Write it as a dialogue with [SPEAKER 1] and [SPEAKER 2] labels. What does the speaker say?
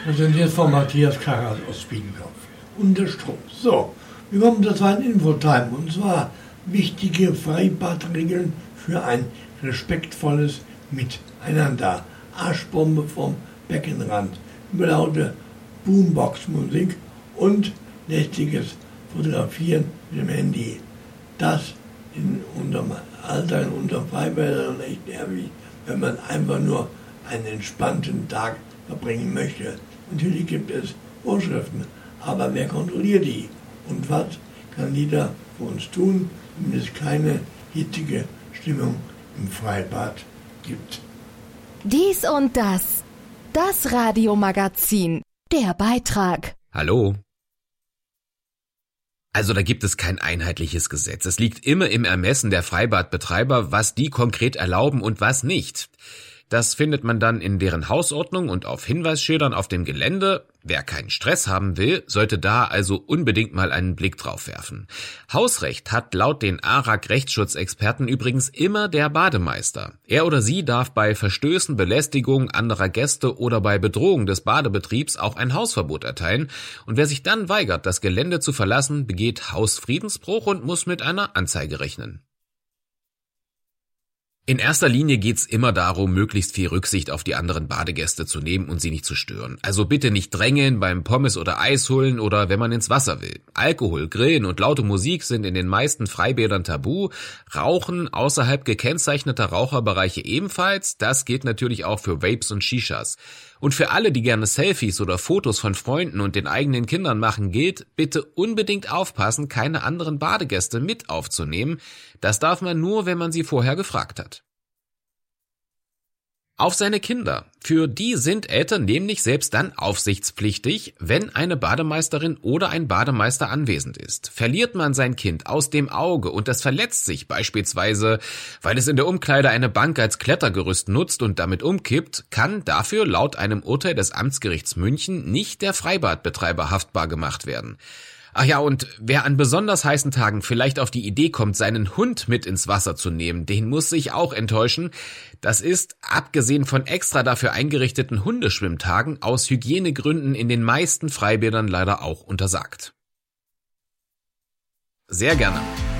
[SPEAKER 1] präsentiert von Matthias Karas aus Biedenkopf. Und der Strom. So, wir kommen zur zweiten Infotime, und zwar wichtige Freibadregeln für ein respektvolles Miteinander. Arschbombe vom Beckenrand, laute Boombox-Musik und lästiges Fotografieren mit dem Handy. Das in unserem Alter, in unseren Freibädern echt nervig, wenn man einfach nur einen entspannten Tag verbringen möchte. Natürlich gibt es Vorschriften, aber wer kontrolliert die? Und was kann jeder für uns tun, wenn es keine hitzige Stimmung im Freibad gibt?
[SPEAKER 2] Dies und das. Das Radiomagazin. Der Beitrag.
[SPEAKER 3] Hallo. Also da gibt es kein einheitliches Gesetz. Es liegt immer im Ermessen der Freibadbetreiber, was die konkret erlauben und was nicht. Das findet man dann in deren Hausordnung und auf Hinweisschildern auf dem Gelände. Wer keinen Stress haben will, sollte da also unbedingt mal einen Blick drauf werfen. Hausrecht hat laut den ARAG-Rechtsschutzexperten übrigens immer der Bademeister. Er oder sie darf bei Verstößen, Belästigung anderer Gäste oder bei Bedrohung des Badebetriebs auch ein Hausverbot erteilen. Und wer sich dann weigert, das Gelände zu verlassen, begeht Hausfriedensbruch und muss mit einer Anzeige rechnen. In erster Linie geht's immer darum, möglichst viel Rücksicht auf die anderen Badegäste zu nehmen und sie nicht zu stören. Also bitte nicht drängeln beim Pommes oder Eis holen oder wenn man ins Wasser will. Alkohol, Grillen und laute Musik sind in den meisten Freibädern tabu. Rauchen außerhalb gekennzeichneter Raucherbereiche ebenfalls. Das gilt natürlich auch für Vapes und Shishas. Und für alle, die gerne Selfies oder Fotos von Freunden und den eigenen Kindern machen, gilt, bitte unbedingt aufpassen, keine anderen Badegäste mit aufzunehmen. Das darf man nur, wenn man sie vorher gefragt hat. Auf seine Kinder. Für die sind Eltern nämlich selbst dann aufsichtspflichtig, wenn eine Bademeisterin oder ein Bademeister anwesend ist. Verliert man sein Kind aus dem Auge und das verletzt sich beispielsweise, weil es in der Umkleide eine Bank als Klettergerüst nutzt und damit umkippt, kann dafür laut einem Urteil des Amtsgerichts München nicht der Freibadbetreiber haftbar gemacht werden. Ach ja, und wer an besonders heißen Tagen vielleicht auf die Idee kommt, seinen Hund mit ins Wasser zu nehmen, den muss sich auch enttäuschen. Das ist, abgesehen von extra dafür eingerichteten Hundeschwimmtagen, aus Hygienegründen in den meisten Freibädern leider auch untersagt. Sehr gerne.